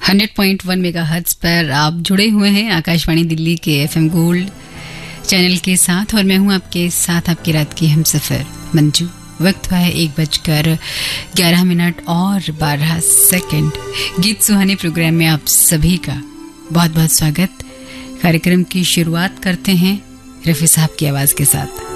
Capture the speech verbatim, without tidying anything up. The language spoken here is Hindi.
हंड्रेड पॉइंट वन मेगाहर्ट्ज पर आप जुड़े हुए हैं आकाशवाणी दिल्ली के एफएम गोल्ड चैनल के साथ और मैं हूं आपके साथ आपकी रात की हमसफर मंजू। वक्त हुआ है एक बजकर ग्यारह मिनट और बारह सेकंड। गीत सुहाने प्रोग्राम में आप सभी का बहुत बहुत स्वागत। कार्यक्रम की शुरुआत करते हैं रफी साहब की आवाज के साथ।